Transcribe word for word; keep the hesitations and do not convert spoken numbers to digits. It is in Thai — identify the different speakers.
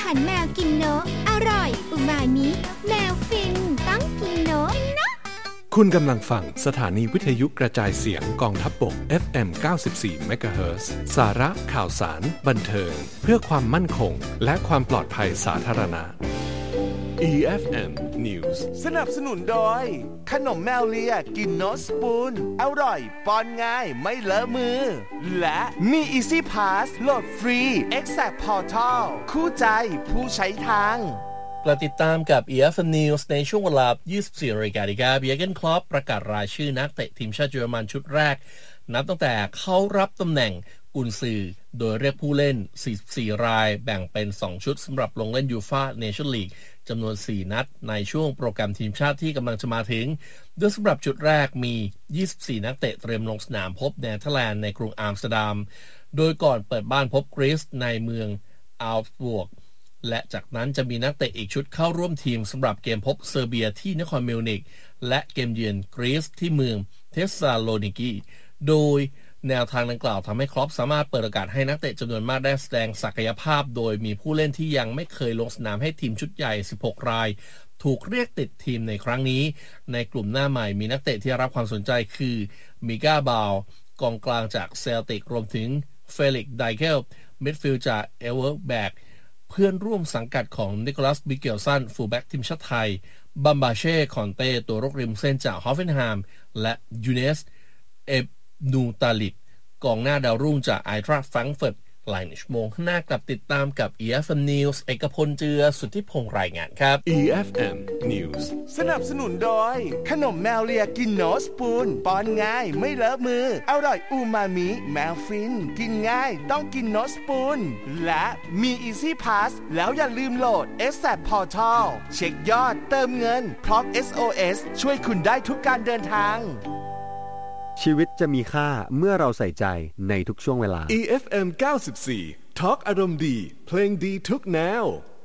Speaker 1: หันแมวกินเนอะอร่อยอุมามิแมวฟินต้องกินเนอะนะ
Speaker 2: คุณกำลังฟังสถานีวิทยุกระจายเสียงกองทัพบก เอฟ เอ็ม เก้าสิบสี่ เมกะเฮิรตซ์ สาระข่าวสารบันเทิงเพื่อความมั่นคงและความปลอดภัยสาธารณะ อี เอฟ เอ็ม News
Speaker 3: สนับสนุนโดยขนมแมวเลียกินโนสปูนอร่อยป้อนง่ายไม่เลอะมือและมี Easy Pass โหลดฟรี Exact Portal คู่ใจผู้ใช้ทาง
Speaker 4: กลับติดตามกับ อี เอฟ เอ็ม News ในช่วงเวลา ยี่สิบสี่นาฬิกานาฬิกาเบียร์เกนคล็อปประกาศรายชื่อนักเตะทีมชาติเยอรมันชุดแรกนับตั้งแต่เขารับตำแหน่งกุนซือโดยเรียกผู้เล่นสี่สิบสี่รายแบ่งเป็นสองชุดสำหรับลงเล่นยูฟ่าเนชั่นลีกจำนวนสี่นัดในช่วงโปรแกรมทีมชาติที่กำลังจะมาถึงโดยสำหรับจุดแรกมียี่สิบสี่นักเตะเตรียมลงสนามพบเนเธอร์แลนด์ในกรุงอัมสเตอร์ดัมโดยก่อนเปิดบ้านพบกรีซในเมืองอัลฟ์บวร์กและจากนั้นจะมีนักเตะอีกชุดเข้าร่วมทีมสำหรับเกมพบเซอร์เบียที่นครมิวนิกและเกมเยือนกรีซที่เมืองเทสซาโลนิกีโดยแนวทางดังกล่าวทำให้คล็อปสามารถเปิดโอกาสให้นักเตะจำนวนมากได้แสดงศักยภาพโดยมีผู้เล่นที่ยังไม่เคยลงสนามให้ทีมชุดใหญ่สิบหกรายถูกเรียกติดทีมในครั้งนี้ในกลุ่มหน้าใหม่มีนักเตะที่รับความสนใจคือมิก้าบาวกองกลางจากเซลติกรวมถึงเฟลิกซ์ไดเกลมิดฟิลด์จากเอเวอร์แบกเพื่อนร่วมสังกัดของนิโคลัสบิเกลสันฟูลแบ็กทีมชาติไทยบัมบาเช่คอนเต้ตัวรุกริมเส้นจากฮอฟเฟนไฮม์และยูเนสเอบนูตาลิบกองหน้าดาวรุ่งจากไอทราแฟรงก์เฟิร์ตหลายชั่วโมงข้างหน้ากลับติดตามกับ อี เอฟ เอ็ม News เอกพลเจือสุทธิพงษ์รายงานครับ
Speaker 2: อี เอฟ เอ็ม News
Speaker 3: สนับสนุนโดยขนมแมวเลียกินโนสปูนป้อนง่ายไม่เลอะมืออร่อยอูมามิแมวฟินกินง่ายต้องกินโนสปูนและมี Easy Pass แล้วอย่าลืมโหลด Exact Portal เช็คยอดเติมเงินพร้อม เอส โอ เอส ช่วยคุณได้ทุกการเดินทาง
Speaker 5: ชีวิตจะมีค่าเมื่อเราใส่ใจในทุกช่วงเวลา
Speaker 2: อี เอฟ เอ็ม เก้าสิบสี่ Talk อารมณ์ดีเพลงดีทุกแนว